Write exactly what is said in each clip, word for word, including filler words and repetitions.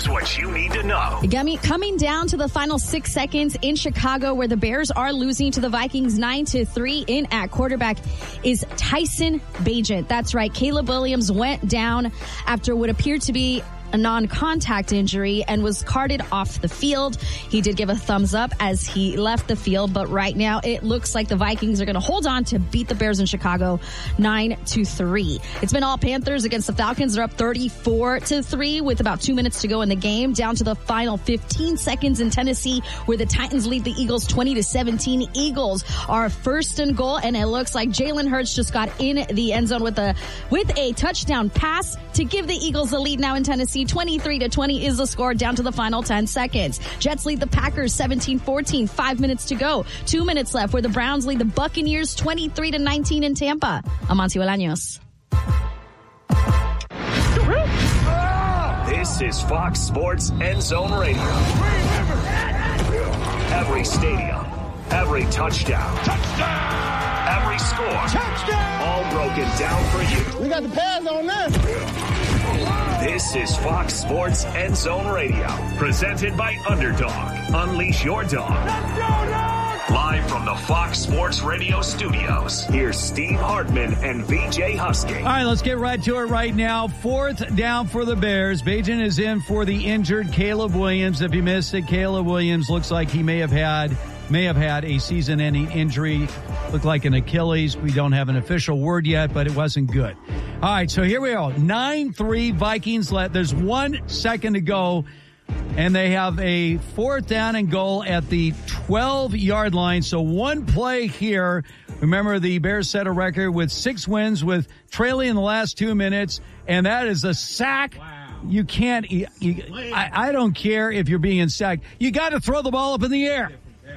what you need to know. Coming down to the final six seconds in Chicago, where the Bears are losing to the Vikings nine to three. In at quarterback is Tyson Bagent. That's right. Caleb Williams went down after what appeared to be a non-contact injury and was carted off the field. He did give a thumbs up as he left the field, but right now it looks like the Vikings are going to hold on to beat the Bears in Chicago nine to three. It's been all Panthers against the Falcons. They're up thirty-four to three with about two minutes to go in the game. Down to the final fifteen seconds in Tennessee, where the Titans lead the Eagles twenty to seventeen. Eagles are first and goal, and it looks like Jalen Hurts just got in the end zone with a with a touchdown pass to give the Eagles the lead now in Tennessee. twenty-three to twenty is the score down to the final ten seconds. Jets lead the Packers seventeen fourteen. Five minutes to go. Two minutes left, where the Browns lead the Buccaneers twenty-three to nineteen in Tampa. Amancio Bolaños. This is Fox Sports End Zone Radio. Every stadium, every touchdown, touchdown, every score, touchdown, all broken down for you. We got the pads on that. This is Fox Sports End Zone Radio, presented by Underdog. Unleash your dog. Let's go, dog! Live from the Fox Sports Radio studios, here's Steve Hartman and V J Husky. All right, let's get right to it right now. Fourth down for the Bears. Bagent is in for the injured Caleb Williams. If you missed it, Caleb Williams looks like he may have had may have had a season-ending injury. Looked like an Achilles. We don't have an official word yet, but it wasn't good. All right, so here we go. nine three Vikings left. There's one second to go, and they have a fourth down and goal at the twelve-yard line. So one play here. Remember, the Bears set a record with six wins with trailing in the last two minutes, and that is a sack. Wow. You can't you, I, I don't care if you're being sacked. You got to throw the ball up in the air.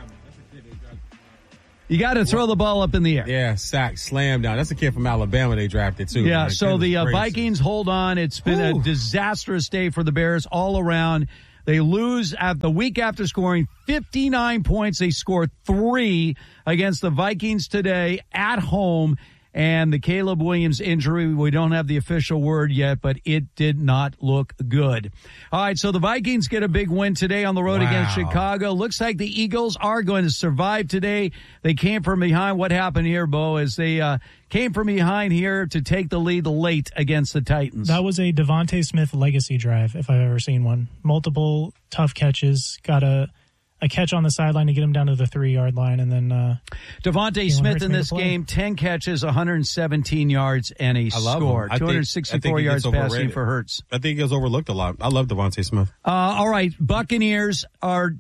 You got to throw the ball up in the air. Yeah, sack, slam down. That's a kid from Alabama they drafted, too. Yeah, man. so the uh, Vikings hold on. It's been Ooh. a disastrous day for the Bears all around. They lose at the week after scoring fifty-nine points. They score three against the Vikings today at home. And the Caleb Williams injury, we don't have the official word yet, but it did not look good. All right, so the Vikings get a big win today on the road wow. against Chicago. Looks like the Eagles are going to survive today. They came from behind. What happened here, Bo, is they uh, came from behind here to take the lead late against the Titans. That was a Devontae Smith legacy drive, if I've ever seen one. Multiple tough catches, got a... a catch on the sideline to get him down to the three-yard line, and then uh, Devontae Smith in this game, ten catches, one hundred seventeen yards, and a score. two hundred sixty-four yards passing for Hurts. I think he gets overlooked a lot. I love Devontae Smith. Uh, all right, Buccaneers are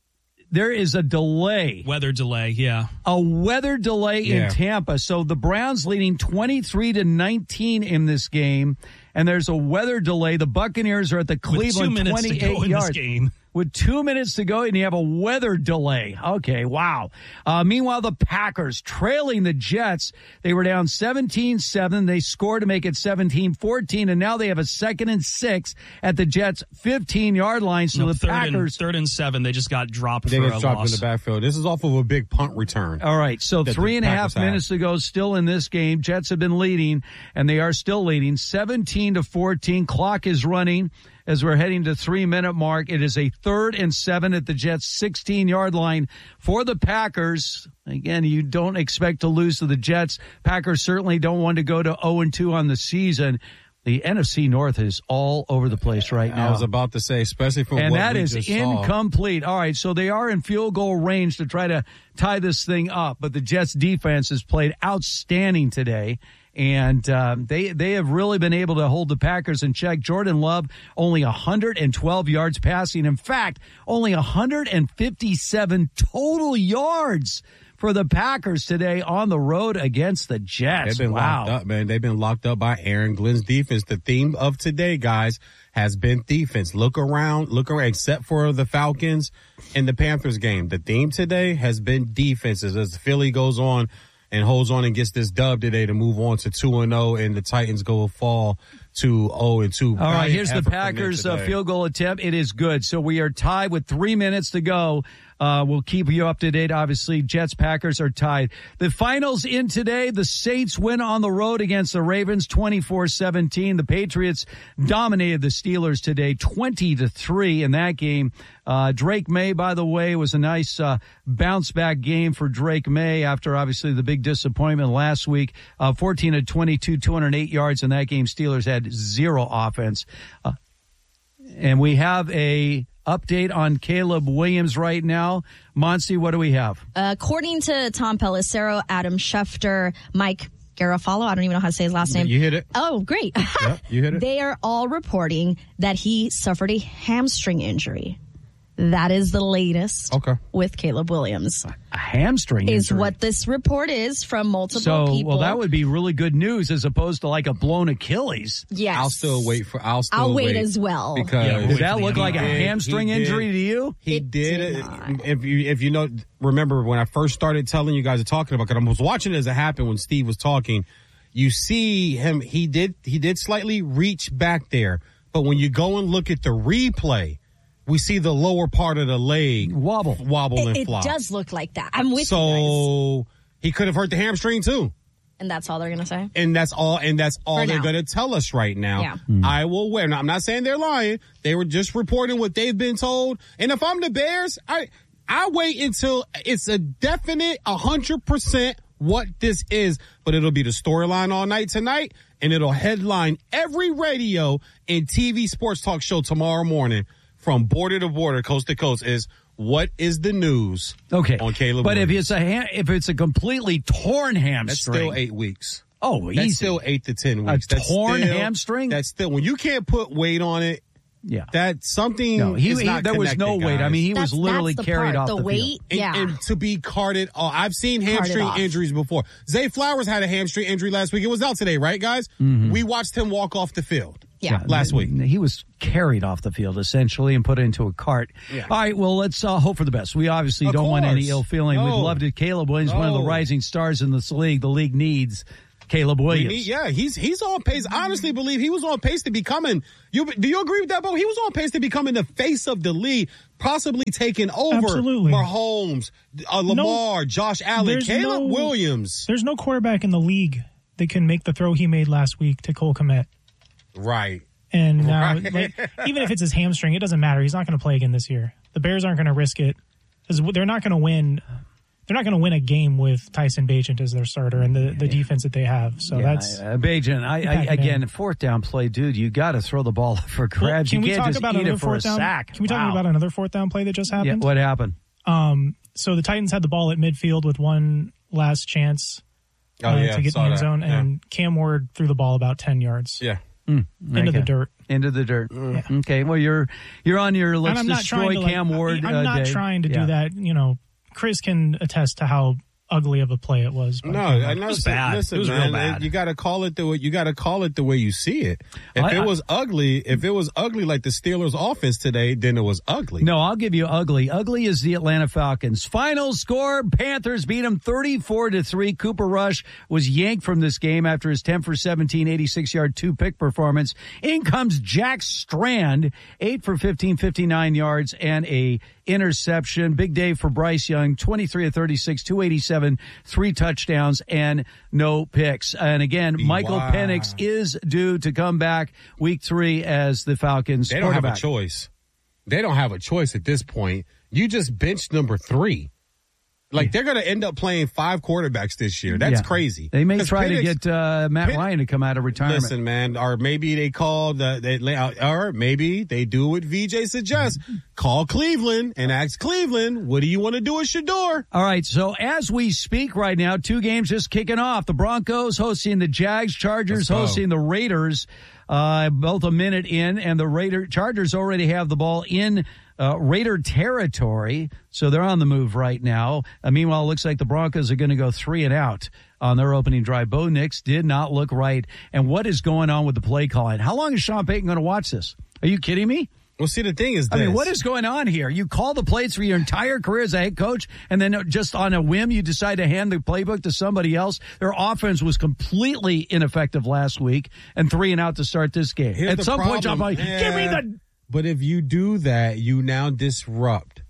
– there is a delay. Weather delay, yeah. A weather delay yeah. in Tampa. So the Browns leading twenty-three to nineteen in this game, and there's a weather delay. The Buccaneers are at the Cleveland With two minutes twenty-eight to go in yards. This game. With two minutes to go, and you have a weather delay. Okay, wow. Uh, meanwhile, the Packers trailing the Jets. They were down seventeen seven. They scored to make it seventeen fourteen, and now they have a second and six at the Jets' fifteen-yard line. So no, the third Packers... And, third and seven, they just got dropped they for got a dropped loss. in the backfield. This is off of a big punt return. All right, so three and a half minutes to go still in this game. Jets have been leading, and they are still leading, seventeen to fourteen. Clock is running. As we're heading to three-minute mark, it is a third and seven at the Jets' sixteen-yard line for the Packers. Again, you don't expect to lose to the Jets. Packers certainly don't want to go to oh and two on the season. The N F C North is all over the place right now. I was about to say, especially for and what that we is just incomplete. saw. All right, so they are in field goal range to try to tie this thing up, but the Jets' defense has played outstanding today. And um, they they have really been able to hold the Packers in check. Jordan Love, only one hundred twelve yards passing. In fact, only one hundred fifty-seven total yards for the Packers today on the road against the Jets. They've been wow. locked up, man. They've been locked up by Aaron Glenn's defense. The theme of today, guys, has been defense. Look around, look around, except for the Falcons and the Panthers game. The theme today has been defenses as Philly goes on and holds on and gets this dub today to move on to two and oh, and the Titans go fall to oh and two. All right, here's the Packers uh, field goal attempt. It is good. So we are tied with three minutes to go. Uh, we'll keep you up to date. Obviously, Jets, Packers are tied. The finals in today, the Saints win on the road against the Ravens twenty-four seventeen. The Patriots dominated the Steelers today twenty to three in that game. Uh, Drake May, by the way, was a nice uh, bounce back game for Drake May after obviously the big disappointment last week. Uh, fourteen of twenty-two, two hundred eight yards in that game. Steelers had zero offense. Uh, and we have a update on Caleb Williams right now. Monty, what do we have? According to Tom Pelissero, Adam Schefter, Mike Garofalo, I don't even know how to say his last name. You hit it. Oh, great. Yep, you hit it. They are all reporting that he suffered a hamstring injury. That is the latest Okay. with Caleb Williams. A hamstring Is injury. what this report is from multiple so, people. well, that would be really good news as opposed to like a blown Achilles. Yes. I'll still wait for. I'll still I'll wait, wait as well. because Yeah, Did wait that for the look like a M R I. He hamstring did. injury to you? He It did. did it. not. If you if you know, remember when I first started telling you guys are talking about, because I was watching it as it happened when Steve was talking. You see him. He did. He did slightly reach back there, but when you go and look at the replay, we see the lower part of the leg Wobble. wobble, It, and it flop. does look like that. I'm with you guys. So he could have hurt the hamstring too. And that's all they're going to say? And that's all, and that's all For they're now. going to tell us right now. Yeah. I will wear. Now, I'm not saying they're lying. They were just reporting what they've been told. And if I'm the Bears, I I wait until it's a definite one hundred percent what this is. But it'll be the storyline all night tonight, and it'll headline every radio and T V sports talk show tomorrow morning from border to border, coast to coast, is what is the news Okay. on Caleb But if Williams. it's a ha- if it's a completely torn That's hamstring, still eight weeks. oh, That's easy. still eight to ten A weeks. That's torn still- hamstring? That's still, when you can't put weight on it, yeah. that's something. No, he, is he not there was no connected, weight. I guys. mean, he That's, was literally that's the carried part. off the the weight. field. And, Yeah. and to be carted, oh, I've seen Carted hamstring off. injuries before. Zay Flowers had a hamstring injury last week. It was out today, right, guys? Mm-hmm. We watched him walk off the field. Yeah. last week. He was carried off the field essentially and put into a cart. Yeah. All right, well, let's uh, hope for the best. We obviously Of don't want any course. ill feeling. No. We'd love to. Caleb Williams, one of the No. rising stars in this league. The league needs Caleb We Williams. need- yeah, he's he's on pace. I honestly believe he was on pace to becoming. You do you agree with that, Bo? He was on pace to becoming the face of the league, possibly taking over Absolutely. Mahomes, uh, Lamar, Josh Allen, there's Caleb no- Williams. There's no quarterback in the league that can make the throw he made last week to Cole Kmet. Right. And now, Right. like, even if it's his hamstring, it doesn't matter. He's not going to play again this year. The Bears aren't going to risk it because they're not going to win. They're not going to win a game with Tyson Bagent as their starter and the, the defense that they have. So Yeah, that's uh, Bajan. I, I Pack it again, in. fourth down play, dude. You got to throw the ball up for Well, grabs. can you we can't talk just about eat another it for a fourth down? sack. Can we talk Wow. about another fourth down play that just Yeah, happened? what happened? Um, so the Titans had the ball at midfield with one last chance Oh uh, yeah, to get in saw the end that. zone, Yeah. and Cam Ward threw the ball about ten yards yeah. into Okay. the dirt. Into the dirt. Okay. Well, you're you're on your let's and I'm not destroy trying to, Cam like, Ward. I'm uh, not day. trying to Yeah. do that. You know, Chris can attest to how ugly of a play it was. by No, Cam Ward. I know. was Listen, bad. listen, It was real man, bad. You got to call it the way you got to call it the way you see it. If I- it I- was ugly, if it was ugly like the Steelers' offense today, then it was ugly. No, I'll give you ugly. Ugly is the Atlanta Falcons. Final score: Panthers beat them thirty-four to three. Cooper Rush was yanked from this game after his ten for seventeen, eighty-six yard two pick performance. In comes Jack Strand, eight for fifteen, fifty-nine yards and a interception. Big day for Bryce Young, twenty-three of thirty-six, two eighty-seven, three touchdowns and no picks. And again, Michael Wow. Penix is due to come back week three as the Falcons They don't have a quarterback. choice. They don't have a choice at this point. You just benched number three. Like, they're going to end up playing five quarterbacks this year. That's Yeah. crazy. They may 'Cause try to Penix- get uh, Matt Pen- Ryan to come out of retirement. Listen, man, or maybe they call the, they lay out, or maybe they do what V J suggests. Call Cleveland and ask Cleveland, what do you want to do at Shador? All right, so as we speak right now, two games just kicking off. The Broncos hosting the Jags, Chargers Let's go. hosting the Raiders, uh, both a minute in, and the Raider Chargers already have the ball in uh, Raider territory, so they're on the move right now. Uh, meanwhile, it looks like the Broncos are going to go three and out on their opening drive. Bo Nix did not look right. And what is going on with the play calling? How long is Sean Payton going to watch this? Are you kidding me? Well, see, the thing is I this. mean, what is going on here? You call the plays for your entire career as a head coach, and then just on a whim, you decide to hand the playbook to somebody else. Their offense was completely ineffective last week, and three and out to start this game. Here's At the some point, I'm problem. like, give me Yeah. the. But if you do that, you now disrupt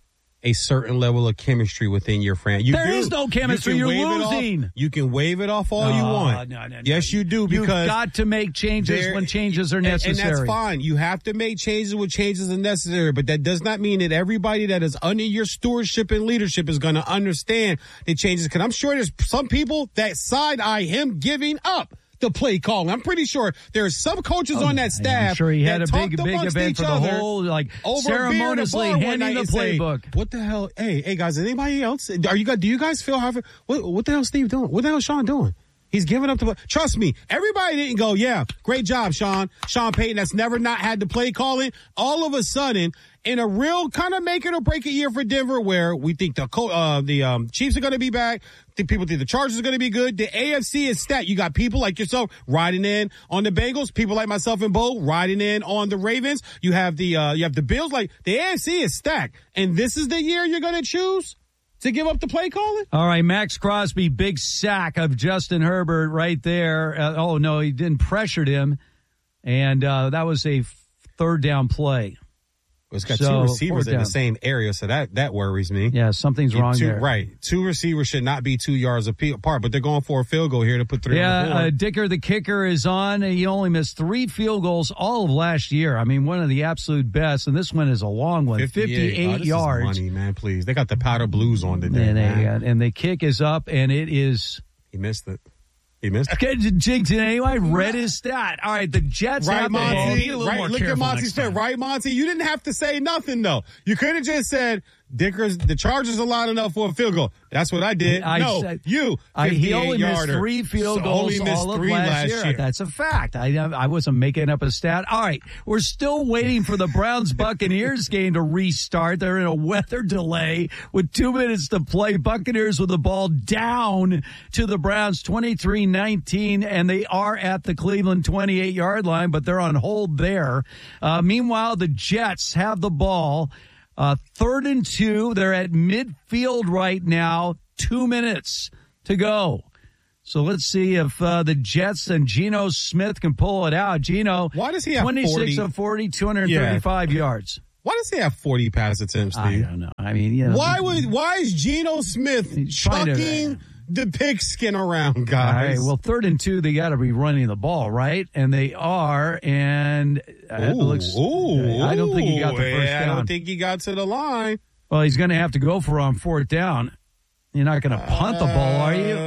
a certain level of chemistry within your franchise. There is no chemistry. You You're wave it losing. off, you can wave it off all No, you want. no, no, no. Yes, you do. Because You've got to make changes there- when changes are and- necessary. And that's fine. You have to make changes when changes are necessary, but that does not mean that everybody that is under your stewardship and leadership is going to understand the changes. Because I'm sure there's some people that side-eye him giving up the play calling. I'm pretty sure there are some coaches on that staff. I'm sure he had that a big, talked big amongst event each for the other whole, like, over beer at a ceremoniously bar one handing night the and say, playbook. what the hell? Hey, hey guys, anybody else? Are you guys? Do you guys feel how? What, what the hell, is Steve doing? What the hell, is Sean doing? He's giving up the. Trust me, everybody didn't go. Yeah, great job, Sean. Sean Payton, that's never not had the play calling. All of a sudden, in a real kind of make it or break it year for Denver, where we think the uh, the um, Chiefs are going to be back. Think people think the Chargers are going to be good. The A F C is stacked. You got people like yourself riding in on the Bengals. People like myself and Bo riding in on the Ravens. You have the uh, you have the Bills. Like the A F C is stacked, and this is the year you're going to choose to give up the play calling? All right, Max Crosby, big sack of Justin Herbert right there. Uh, oh, no, he didn't pressure him, and uh, that was a third down play. It's got So, two receivers in down. the same area, so that, that worries me. Yeah, something's You- wrong two, there. Right. Two receivers should not be two yards apart, but they're going for a field goal here to put three Yeah, on the board. uh, Dicker, the kicker, is on. He only missed three field goals all of last year. I mean, one of the absolute best, and this one is a long one, fifty-eight Oh, this yards. is money, man, please. They got the powder blues on today, and, they, man. uh, and the kick is up, and it is... He missed it. He missed it. Okay, Jinx, anyway, read his stat. All right, the Jets Right, have the ball. Monty? Be a little Right, more look at careful Monty's next fit. time. Right, Monty? You didn't have to say nothing, though. You could have just said, Dickers, the Chargers are lining up for a field goal. That's what I did. I no, said- you. I, he only missed yarder. three field So goals only missed all of three last, last year. year. That's a fact. I I wasn't making up a stat. All right, we're still waiting for the Browns Buccaneers game to restart. They're in a weather delay with two minutes to play. Buccaneers with the ball down to the Browns twenty-three nineteen, and they are at the Cleveland twenty-eight yard line, but they're on hold there. Uh, meanwhile, the Jets have the ball. Uh, third and two. They're at midfield right now. Two minutes to go. So let's see if uh, the Jets and Geno Smith can pull it out. Geno, Why does he have twenty-six forty? of forty, two hundred thirty-five Yeah. yards. Why does he have forty pass attempts, I Steve? don't know. I mean, you know. Why would why is Geno Smith He's trying to- chucking the pigskin around, All guys? right, well, third and two, they got to be running the ball, right? And they are, and uh, it Ooh, looks. ooh, I don't think he got the ooh, first yeah, I down. don't think he got to the line. Well, he's going to have to go for it on fourth down. You're not going to punt the ball, are you?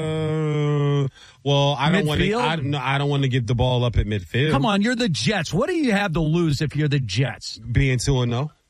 Uh, well, I don't want to. Midfield? I don't, no, I don't want to give the ball up at midfield. Come on, you're the Jets. What do you have to lose if you're the Jets? being two and zero,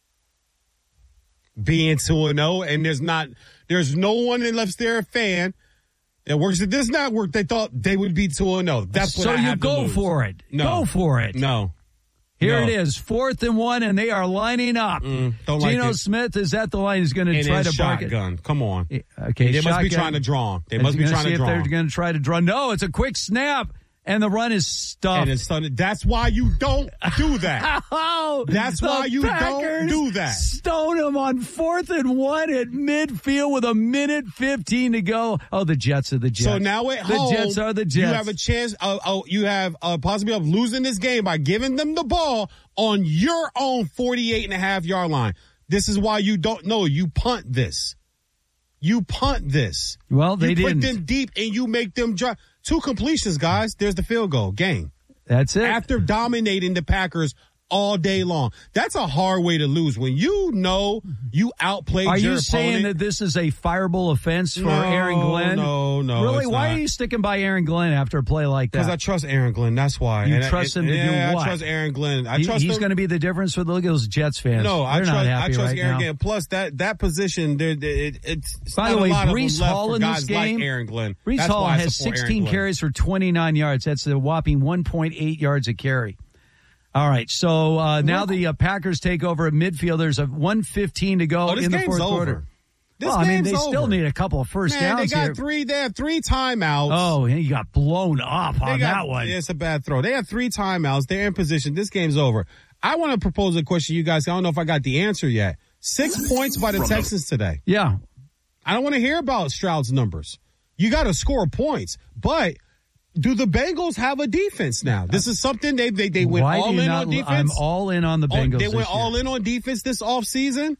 being two and zero, and there's not, there's no one unless they're a fan that works at this network. They thought they would be two and zero. That's what so I you have to go lose. for it. No. Go for it. No, Here No. it is, fourth and one, and they are lining up. Mm, don't like Geno it. Smith is at the line. He's going to and try then to break it. shotgun. Come on. Okay, They must be shotgun. trying to draw him. They Is must he be gonna trying see to if draw they're him. going to try to draw. No, it's a quick snap, and the run is stuffed. And it's done. That's why you don't do that. Oh, That's the why you don't Packers do that. Stone him on fourth and one at midfield with a minute fifteen to go. Oh, the Jets are the Jets. So now at the home, Jets are the Jets. you have a chance. Uh, oh, you have a possibility of losing this game by giving them the ball on your own forty-eight and a half yard line. This is why you don't know. You punt this. You punt this. Well, they you didn't. put them deep and you make them drive. Two completions, guys. There's the field goal. Game. That's it. After dominating the Packers all day long. That's a hard way to lose. When you know you outplayed Are your you opponent. saying that this is a fireable offense for No, Aaron Glenn? no, no, Really? it's Why not. are you sticking by Aaron Glenn after a play like that? Because I trust Aaron Glenn. That's why. You And I- trust him to do yeah, what? I trust Aaron Glenn. I He- trust he's him. going to be the difference for the look at those Jets fans. No, I They're trust. not I happy trust right Aaron now. Glenn. Plus that that position, there, it, it's it's By not the way, a lot Brees of them left Hall for in this guys game, like Aaron Glenn. Brees That's Hall why I has support Aaron sixteen Glenn. carries for twenty-nine yards. That's a whopping one point eight yards a carry. All right, so uh, now the uh, Packers take over at midfield. There's a one fifteen to go Oh, this in the game's fourth over. quarter. This well, I mean, game's they still over. need a couple of first Man, downs they got here. three. They have three timeouts. Oh, he got blown up They on got- that one. yeah, it's a bad throw. They have three timeouts. They're in position. This game's over. I want to propose a question to you guys. I don't know if I got the answer yet. Six points by the Texans today. Yeah. I don't want to hear about Stroud's numbers. You got to score points, but do the Bengals have a defense now? This is something they they, they went Why all do you in not, on defense. I'm all in on the Oh, Bengals. they this went all year. in on defense this offseason.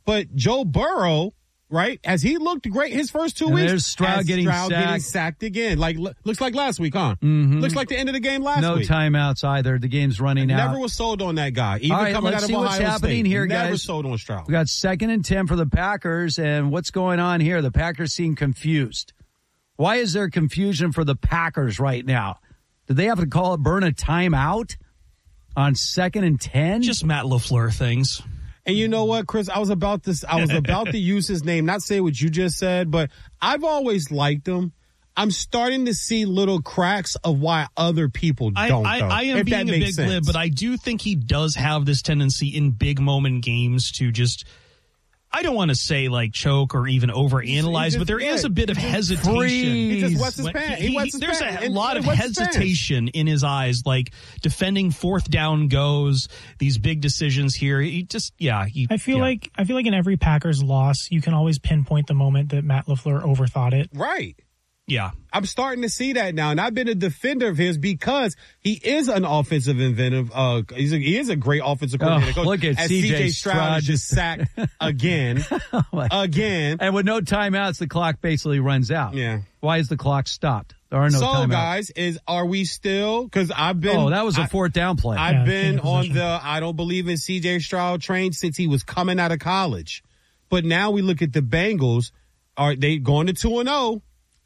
But Joe Burrow, right, as he looked great his first two and weeks. There's Stroud, getting, Stroud sacked. getting sacked again. Like looks like last week, huh? Mm-hmm. Looks like the end of the game last no week. No timeouts either. The game's running out. Never was sold on that guy. Even All right, coming let's out of see Ohio what's happening State. here, guys. Never sold on Stroud. We got second and ten for the Packers, and what's going on here? The Packers seem confused. Why is there confusion for the Packers right now? Did they have to call it burn a timeout on second and ten? Just Matt LaFleur things. And you know what, Chris? I was about to I was about to use his name, not say what you just said, but I've always liked him. I'm starting to see little cracks of why other people don't. I, I, though, I am if being that a makes big sense. lib, but I do think he does have this tendency in big moment games to just, I don't want to say like choke or even overanalyze, just, but there yeah, is a bit of hesitation. freeze. He just wets his When pants. he- He, wets he- his there's pants. a And- lot and of wets his pants. hesitation in his eyes, like defending fourth down goes, these big decisions here. He just, yeah. He, I feel yeah. like I feel like in every Packers loss, you can always pinpoint the moment that Matt LaFleur overthought it. Right. yeah. I'm starting to see that now, and I've been a defender of his because he is an offensive inventive. Uh, he's a, he is a great offensive coordinator. Oh, coach. look at As C J C J Stroud Stroud is just sacked again, again. And with no timeouts, the clock basically runs out. Yeah. Why is the clock stopped? There are no so, timeouts. guys, is are we still? Because I've been. Oh, that was a I- fourth down play. I've Yeah, been change of on position. the I don't believe in C J Stroud train since he was coming out of college. But now we look at the Bengals. Are they going to two and zero?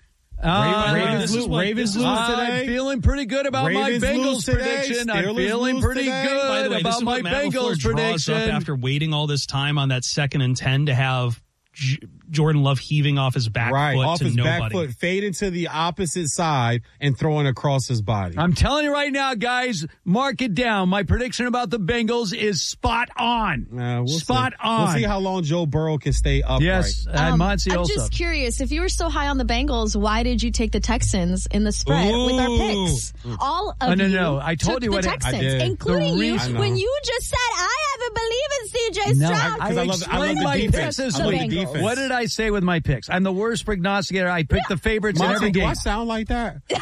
Uh, Ravens this is lose, what- Ravens this is- lose I'm today. feeling pretty good about Ravens my lose Bengals today. prediction. I'm Steelers feeling lose pretty today. good By the way, this about is my what Matt Bengals LaFleur draws prediction. up after waiting all this time on that second and ten to have J- Jordan Love heaving off his back Right, foot off to his nobody. back foot, fade into the opposite side and throwing across his body. I'm telling you right now, guys, mark it down. My prediction about the Bengals is spot on. Uh, we'll spot see. on. We'll see how long Joe Burrow can stay upright. Yes, and Um, Monty I'm also. just curious. If you were so high on the Bengals, why did you take the Texans in the spread with our Ooh. picks? All of Oh, no, you no, I told took you the what it- I Texans, did. including The you. reason- I know. When you just said I haven't believed in C J No, Stroud. I, I Because I love- I love explained the my defense. picks. I love the Bengals. defense. What did I say with my picks? I'm the worst prognosticator. I picked the favorites in Monty, every do game. I sound like that? no,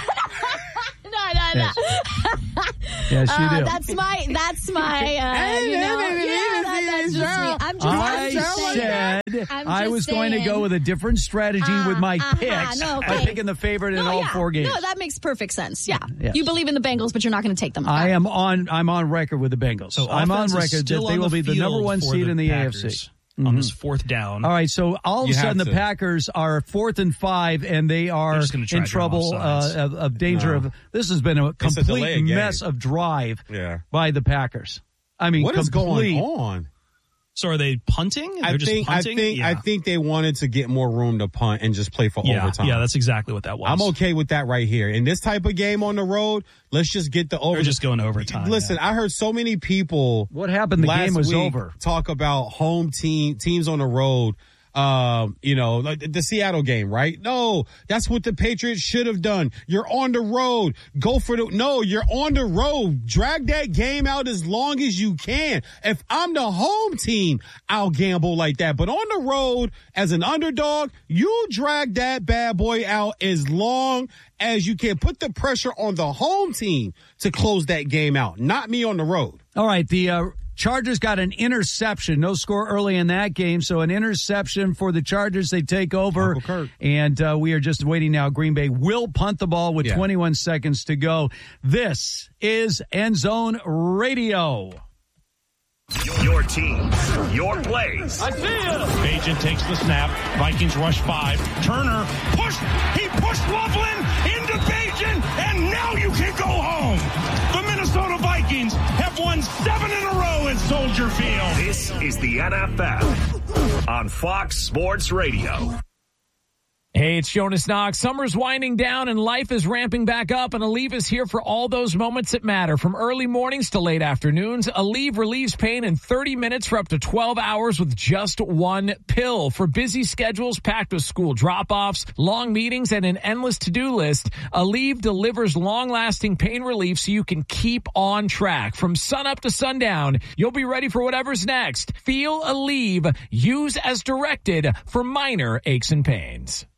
no, no. Yes, yes you Uh, do. that's my, that's my, uh, you know, yeah, that, that's just me. I'm just, I I'm just saying. said I'm I just was going to saying. go with a different strategy Uh, with my uh-huh, picks. no, I'm okay. picking the favorite in No, all yeah. four games. No, that makes perfect sense. Yeah. Yes. You believe in the Bengals, but you're not going to take them. I Yeah. am on. I'm on record with the Bengals. So I'm on offense is record that still they on will be the number field one for seed in the A F Packers C. on this fourth down. All right, so all of You a sudden have the to. Packers are fourth and five, and they are just gonna try in to draw trouble off sides. uh, of, of danger No. of. This has been a It's a delay complete of game. mess of drive Yeah. by the Packers. I mean, What is complete. going on? So are they punting? They're I just think I punting? think yeah. I think they wanted to get more room to punt and just play for yeah, overtime. yeah, that's exactly what that was. I'm okay with that right here. In this type of game on the road, let's just get the over. They're just going overtime. Listen, I heard so many people. What happened? The last game was week over. Talk about home team teams on the road. Um, you know, like the Seattle game, right? No, that's what the Patriots should have done. You're on the road. Go for the, no, you're on the road. Drag that game out as long as you can. If I'm the home team, I'll gamble like that. But on the road, as an underdog, you drag that bad boy out as long as you can. Put the pressure on the home team to close that game out, not me on the road. All right, the uh, Chargers got an interception. No score early in that game, so an interception for the Chargers. They take over, Uncle Kurt. and uh, we are just waiting now. Green Bay will punt the ball with Yeah. twenty-one seconds to go. This is End Zone Radio. Your team, your plays. Bajan takes the snap. Vikings rush five. Turner pushed. He pushed Loveland into Bajan, and now you can go home. The Minnesota Vikings have won seven in a row at Soldier Field. This is the N F L on Fox Sports Radio. Hey, it's Jonas Knox. Summer's winding down and life is ramping back up, and Aleve is here for all those moments that matter. From early mornings to late afternoons, Aleve relieves pain in thirty minutes for up to twelve hours with just one pill. For busy schedules packed with school drop-offs, long meetings, and an endless to-do list, Aleve delivers long-lasting pain relief so you can keep on track. From sunup to sundown, you'll be ready for whatever's next. Feel Aleve. Use as directed for minor aches and pains.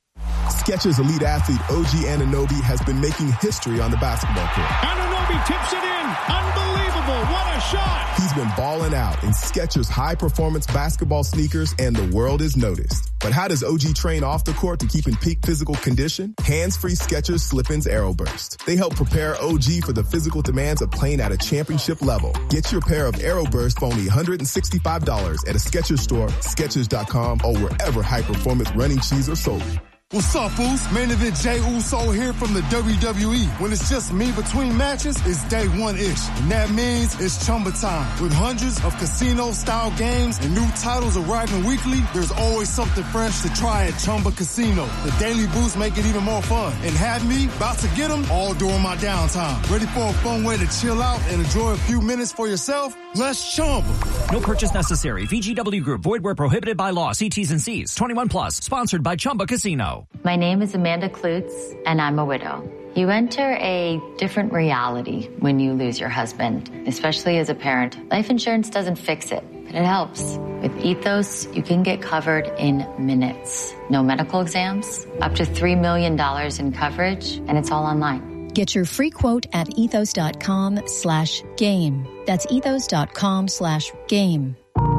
Skechers elite athlete O G Anunoby has been making history on the basketball court. Anunoby tips it in. Unbelievable. What a shot. He's been balling out in Skechers high-performance basketball sneakers, and the world is noticed. But how does O G train off the court to keep in peak physical condition? Hands-free Skechers Slip-ins Aeroburst. They help prepare O G for the physical demands of playing at a championship level. Get your pair of Aeroburst for only one hundred sixty-five dollars at a Skechers store, Skechers dot com, or wherever high-performance running shoes are sold. What's up, Foos? Main event Jey Uso here from the W W E. When it's just me between matches, it's day one-ish. And that means it's Chumba time. With hundreds of casino-style games and new titles arriving weekly, there's always something fresh to try at Chumba Casino. The daily boosts make it even more fun. And have me about to get them all during my downtime. Ready for a fun way to chill out and enjoy a few minutes for yourself? Let's Chumba. No purchase necessary. V G W Group. Void where prohibited by law. See T's and C's. twenty-one plus. Sponsored by Chumba Casino. My name is Amanda Klutz, and I'm a widow. You enter a different reality when you lose your husband, especially as a parent. Life insurance doesn't fix it, but it helps. With Ethos, you can get covered in minutes. No medical exams, up to three million dollars in coverage, and it's all online. Get your free quote at ethos.com slash game. That's ethos.com slash game.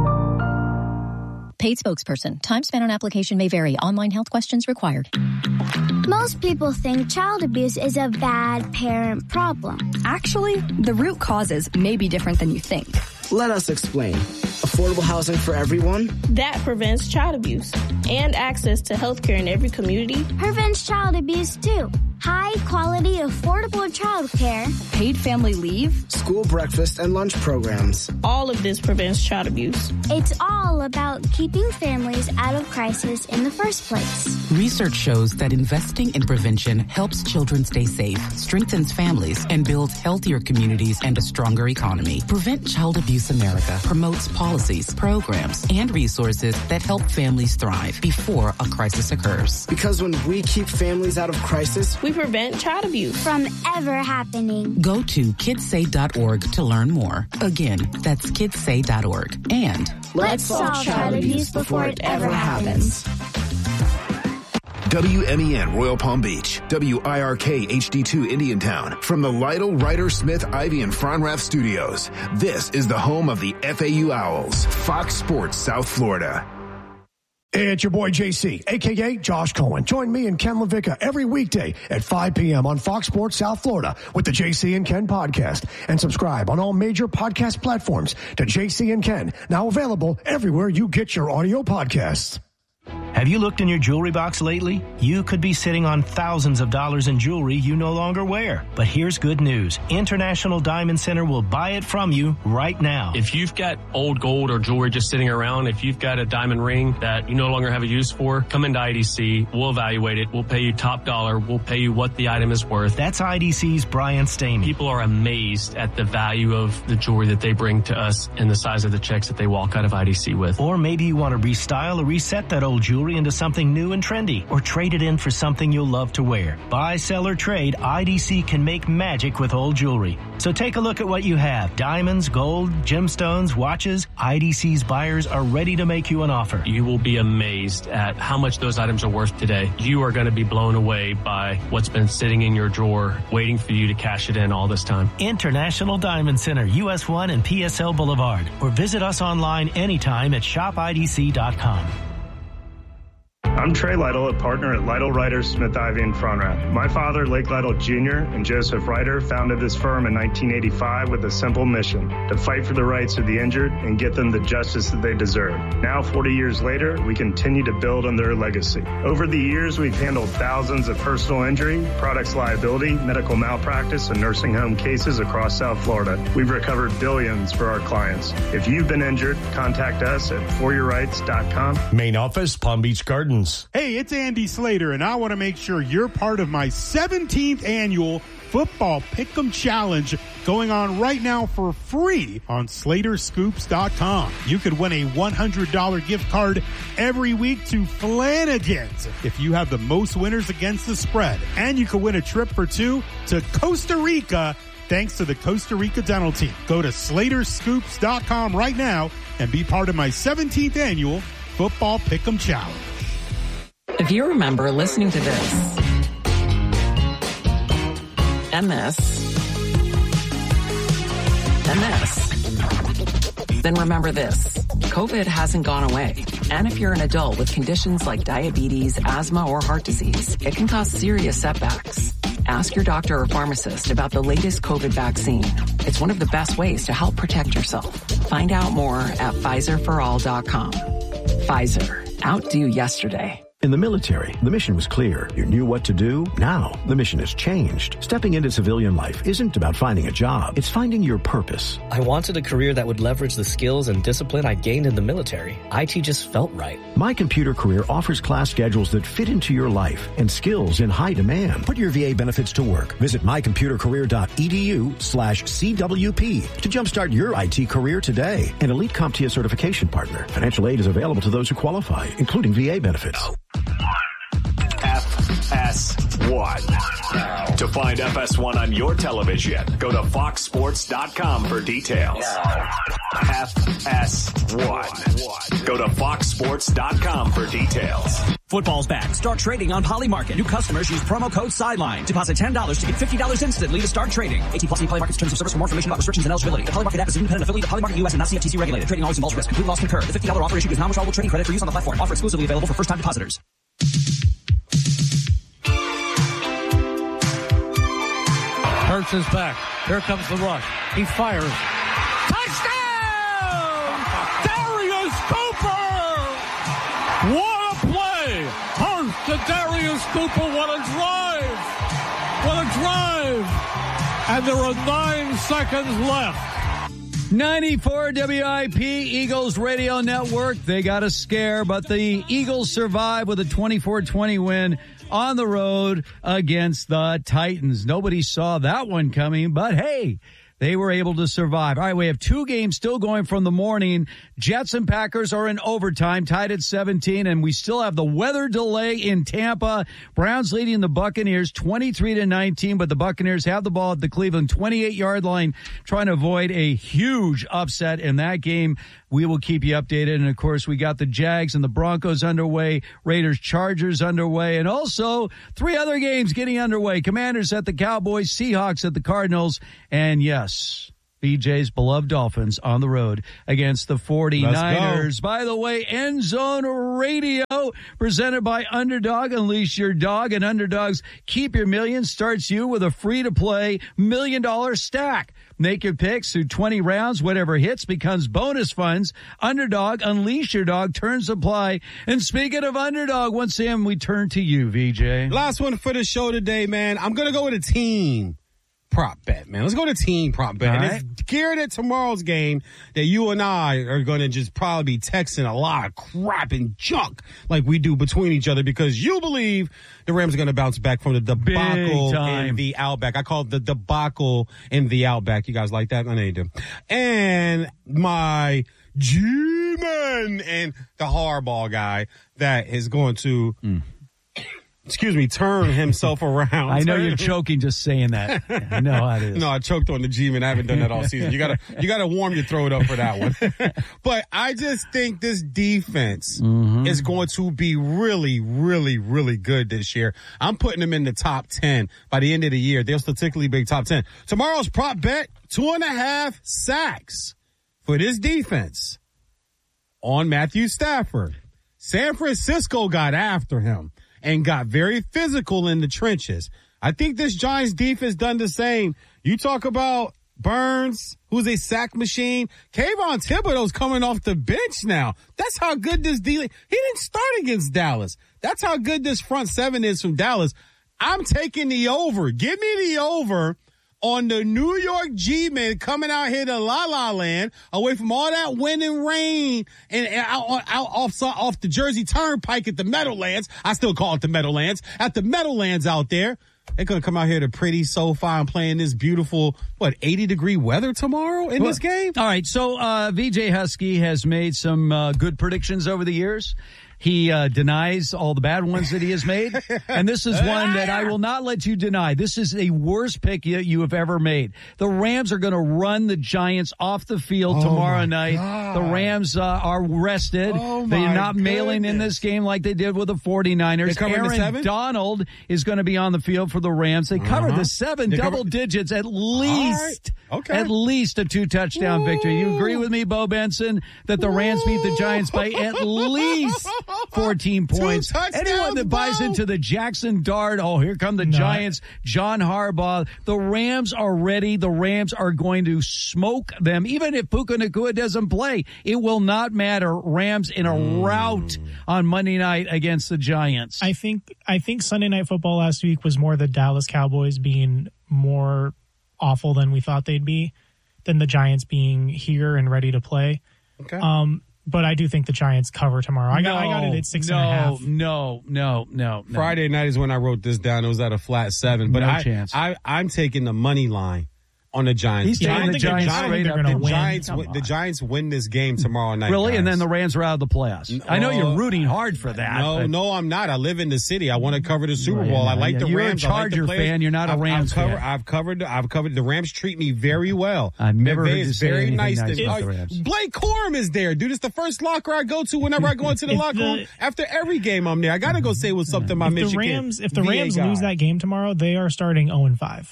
Paid spokesperson. Time spent on application may vary. Online health questions required. Most people think child abuse is a bad parent problem. Actually, the root causes may be different than you think. Let us explain. Affordable housing for everyone? That prevents child abuse. And access to health care in every community. Prevents child abuse, too. High quality, affordable child care. Paid family leave. School breakfast and lunch programs. All of this prevents child abuse. It's all about keeping families out of crisis in the first place. Research shows that investing in prevention helps children stay safe, strengthens families, and builds healthier communities and a stronger economy. Prevent Child Abuse America promotes policies, programs, and resources that help families thrive before a crisis occurs. Because when we keep families out of crisis, we prevent child abuse from ever happening. Go to kids say dot org to learn more. Again, that's kids say dot org. And let's solve child abuse before it ever happens. W M E N Royal Palm Beach, W I R K H D two Indiantown, from the Lytle, Ryder, Smith, Ivy, and Fronrath studios. This is the home of the F A U Owls, Fox Sports South Florida. It's your boy J C, a k a. Josh Cohen. Join me and Ken LaVicka every weekday at five p.m. on Fox Sports South Florida with the J C and Ken podcast. And subscribe on all major podcast platforms to J C and Ken, now available everywhere you get your audio podcasts. Have you looked in your jewelry box lately? You could be sitting on thousands of dollars in jewelry you no longer wear. But here's good news. International Diamond Center will buy it from you right now. If you've got old gold or jewelry just sitting around, if you've got a diamond ring that you no longer have a use for, come into I D C. We'll evaluate it. We'll pay you top dollar. We'll pay you what the item is worth. That's I D C's Brian Stamey. People are amazed at the value of the jewelry that they bring to us and the size of the checks that they walk out of I D C with. Or maybe you want to restyle or reset that old jewelry into something new and trendy, or trade it in for something you'll love to wear. Buy, sell, or trade, I D C can make magic with old jewelry. So take a look at what you have. Diamonds, gold, gemstones, watches. I D C's buyers are ready to make you an offer. You will be amazed at how much those items are worth today. You are going to be blown away by what's been sitting in your drawer, waiting for you to cash it in all this time. International Diamond Center, U S one and P S L Boulevard. Or visit us online anytime at shop I D C dot com. I'm Trey Lytle, a partner at Lytle, Ryder, Smith, Ivy, and Fronrath. My father, Lake Lytle Junior, and Joseph Ryder founded this firm in nineteen eighty-five with a simple mission: to fight for the rights of the injured and get them the justice that they deserve. Now, forty years later, we continue to build on their legacy. Over the years, we've handled thousands of personal injury, products liability, medical malpractice, and nursing home cases across South Florida. We've recovered billions for our clients. If you've been injured, contact us at for your rights dot com. Main office, Palm Beach Gardens. Hey, it's Andy Slater, and I want to make sure you're part of my seventeenth annual Football Pick'em Challenge going on right now for free on Slater Scoops dot com. You could win a one hundred dollars gift card every week to Flanagan's if you have the most winners against the spread. And you could win a trip for two to Costa Rica thanks to the Costa Rica Dental Team. Go to Slater Scoops dot com right now and be part of my seventeenth annual Football Pick'em Challenge. If you remember listening to this and this and this, then remember this. COVID hasn't gone away. And if you're an adult with conditions like diabetes, asthma, or heart disease, it can cause serious setbacks. Ask your doctor or pharmacist about the latest COVID vaccine. It's one of the best ways to help protect yourself. Find out more at Pfizer for all dot com. Pfizer. Outdo yesterday. In the military, the mission was clear. You knew what to do. Now, the mission has changed. Stepping into civilian life isn't about finding a job. It's finding your purpose. I wanted a career that would leverage the skills and discipline I gained in the military. I T just felt right. My Computer Career offers class schedules that fit into your life and skills in high demand. Put your V A benefits to work. Visit mycomputercareer.edu slash CWP to jumpstart your I T career today. An Elite CompTIA certification partner. Financial aid is available to those who qualify, including V A benefits. F S one. To find F S one on your television, go to fox sports dot com for details. F S one. Go to fox sports dot com for details. Football's back. Start trading on Polymarket. New customers use promo code SIDELINE. Deposit ten dollars to get fifty dollars instantly to start trading. eighteen plus Polymarket's terms of service. For more information about restrictions and eligibility. The Polymarket app is an independent affiliate of Polymarket U S and not C F T C regulated. Trading always involves risk. Complete loss concurred. The fifty dollars offer issued is non-withdrawable trading credit for use on the platform. Offer exclusively available for first-time depositors. Hurts his back. Here comes the rush. He fires. Touchdown! Darius Cooper! What a play! Hurts to Darius Cooper. What a drive! What a drive! And there are nine seconds left. ninety-four W I P Eagles Radio Network. They got a scare, but the Eagles survive with a twenty-four twenty win on the road against the Titans. Nobody saw that one coming, but hey, they were able to survive. All right, we have two games still going from the morning. Jets and Packers are in overtime, tied at seventeen, and we still have the weather delay in Tampa. Browns leading the Buccaneers twenty-three to nineteen, but the Buccaneers have the ball at the Cleveland twenty-eight yard line, trying to avoid a huge upset in that game. We will keep you updated. And, of course, we got the Jags and the Broncos underway, Raiders, Chargers underway, and also three other games getting underway. Commanders at the Cowboys, Seahawks at the Cardinals, and, yes, B J's beloved Dolphins on the road against the forty-niners. By the way, End Zone Radio presented by Underdog. Unleash your dog, and Underdog's Keep Your Million starts you with a free-to-play million-dollar stack. Make your picks through twenty rounds. Whatever hits becomes bonus funds. Underdog, unleash your dog, terms apply. And speaking of Underdog, once again, we turn to you, V J. Last one for the show today, man. I'm going to go with a team prop bet, man. Let's go to team prop bet. Right. And it's geared at tomorrow's game that you and I are going to just probably be texting a lot of crap and junk like we do between each other because you believe the Rams are going to bounce back from the debacle in the Outback. I call it the debacle in the Outback. You guys like that? I know you do. And my G-Man and the hardball guy that is going to... Mm. Excuse me, turn himself around. I know you're choking just saying that. Yeah, I know how it is. No, I choked on the G-Man. I haven't done that all season. You gotta, you gotta warm your throat up for that one. But I just think this defense mm-hmm. is going to be really, really, really good this year. I'm putting them in the top ten by the end of the year. They'll statistically be top ten. Tomorrow's prop bet, two and a half sacks for this defense on Matthew Stafford. San Francisco got after him and got very physical in the trenches. I think this Giants defense done the same. You talk about Burns, who's a sack machine. Kayvon Thibodeau's coming off the bench now. That's how good this D. He didn't start against Dallas. That's how good this front seven is from Dallas. I'm taking the over. Give me the over on the New York G-Men coming out here to La La Land, away from all that wind and rain, and, and out, out off, off the Jersey Turnpike at the Meadowlands. I still call it the Meadowlands. At the Meadowlands out there. They're going to come out here to pretty SoFi and play in this beautiful, what, eighty degree weather tomorrow in well, this game? All right. So, uh, V J Husky has made some uh, good predictions over the years. He uh, denies all the bad ones that he has made. And this is one that I will not let you deny. This is the worst pick you, you have ever made. The Rams are going to run the Giants off the field Oh, tomorrow my night. God. The Rams uh, are rested. Oh, They're my not mailing in goodness. this game like they did with the 49ers. They covering the Aaron seven? Donald is going to be on the field for the Rams. They covered Uh-huh. the seven, They double cover- digits, at least. Okay. At least a two-touchdown victory. You agree with me, Bo Benson, that the Rams beat the Giants by at least fourteen points? touchdowns, Anyone that buys Bo. into the Jackson Dart, oh, here come the No. Giants, John Harbaugh. The Rams are ready. The Rams are going to smoke them. Even if Puka Nacua doesn't play, it will not matter. Rams in a Mm. rout on Monday night against the Giants. I think I think Sunday Night Football last week was more the Dallas Cowboys being more awful than we thought they'd be, than the Giants being here and ready to play. Okay. Um, but I do think the Giants cover tomorrow. I got I got it at six no, and a half. No, no, no, no. Friday night is when I wrote this down. It was at a flat seven. But No I, chance. I, I'm taking the money line on the Giants. He's taking the Giants straight up. The They're gonna Giants, win. win, the Giants win this game tomorrow night. Really? guys. And then the Rams are out of the playoffs. I know you're rooting hard for that. No, but- no, I'm not. I live in the city. I want to cover the Super Right, Bowl. I yeah, like yeah. the You're a Rams. I like the Charger players. fan. You're not a I've, Rams I've covered, fan. I've covered. I've covered. The Rams treat me very well. I've never McVay heard is you say very anything nice. nice to- about the uh, Rams. Blake Corum is there, dude. It's the first locker I go to whenever I go into the If locker the- room. After every game, I'm there. I got to go say what's up to my If Michigan. the Rams if the V A Rams guy. lose that game tomorrow, they are starting zero and five.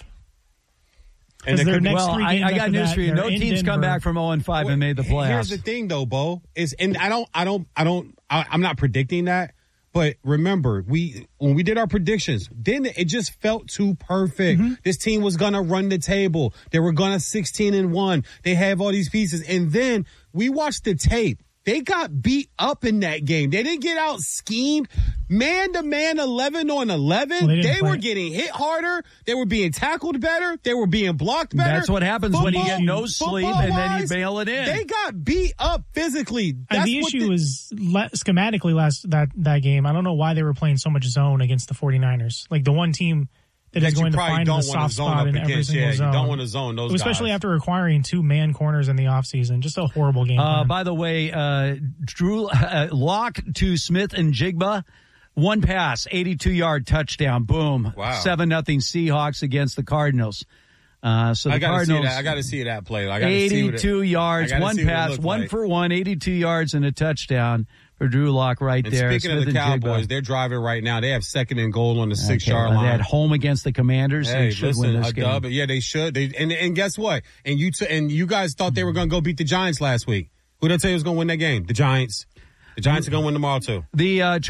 And Because there their could- next well, three I, games I got after news that, for you. they're No in team's come Denver. back from oh and five and made the playoffs. Here's the thing, though, Bo, is and I don't, I don't, I don't, I, I'm not predicting that. But remember, we when we did our predictions, then it just felt too perfect. Mm-hmm. This team was gonna run the table. They were gonna sixteen and one. They have all these pieces, and then we watched the tape. They got beat up in that game. They didn't get out schemed. Man to man, eleven on eleven. Well, they they didn't play- were getting hit harder. They were being tackled better. They were being blocked better. That's what happens when you Football- get no sleep and then you football-wise, bail it in. They got beat up physically. And That's the what issue was le- schematically last that, that game. I don't know why they were playing so much zone against the 49ers. Like the one team that, That is you going to probably find don't the want to soft zone spot up in every against. single Yeah, you zone. don't want to zone those Especially guys. after acquiring two man corners in the offseason. Just a horrible game. Uh, plan. by the way, uh, Drew uh, Lock to Smith and Jigba. One pass, eighty-two yard touchdown. Boom. Wow. seven nothing Seahawks against the Cardinals. Uh, so the I gotta see Cardinals. that. I got to see that play. I gotta see what it- eighty-two yards, I gotta one see what it pass, looked one like. for one, eighty-two yards and a touchdown for Drew Lock right And there. speaking of Smith the and Cowboys, Jigba. they're driving right now. They have second and goal on the six Okay, yard well, line. They had home against the Commanders. Hey, they should listen, win this a game. dub. Yeah, they should. They, and and guess what? And you t- and you guys thought they were going to go beat the Giants last week. Who did I tell you was going to win that game? The Giants. The Giants are going to win tomorrow too. The uh,